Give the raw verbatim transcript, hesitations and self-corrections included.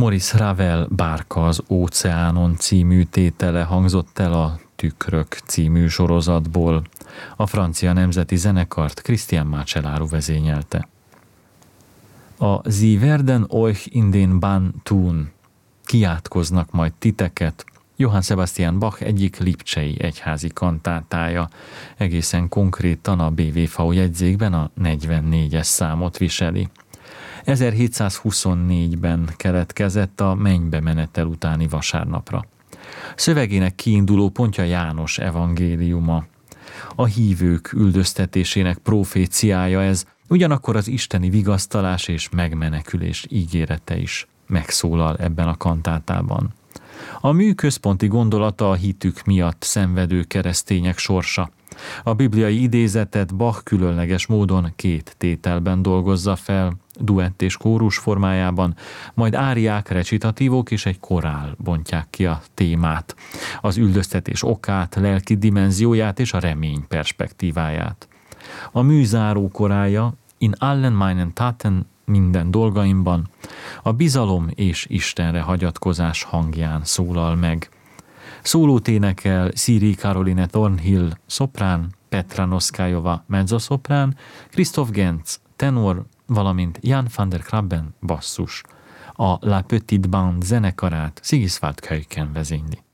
Maurice Ravel Bárka az óceánon című tétele hangzott el a Tükrök című sorozatból. A francia nemzeti zenekart Christian Marcelaro vezényelte. A Sie werden euch in den Bann tun, kiátkoznak majd titeket, Johann Sebastian Bach egyik lipcsei egyházi kantátája, egészen konkrétan a bé vé ef o jegyzékben a negyvennégyes számot viseli. ezerhétszázhuszonnégyben keletkezett a mennybe menetel utáni vasárnapra. Szövegének kiinduló pontja János evangéliuma. A hívők üldöztetésének proféciája ez, ugyanakkor az isteni vigasztalás és megmenekülés ígérete is megszólal ebben a kantátában. A mű központi gondolata a hitük miatt szenvedő keresztények sorsa. A bibliai idézetet Bach különleges módon két tételben dolgozza fel, duett és kórus formájában, majd áriák, recitatívok és egy korál bontják ki a témát, az üldöztetés okát, lelki dimenzióját és a remény perspektíváját. A mű záró korája, In allen meinen Taten, minden dolgaimban, a bizalom és Istenre hagyatkozás hangján szólal meg. Szólót énekel Siri Caroline Thornhill szoprán, Petra Noszkájova mezzoszoprán, Christoph Genz tenor, valamint Jan van der Krabben basszus. A La Petite Bande zenekarát Sigiswald Keuken vezényli.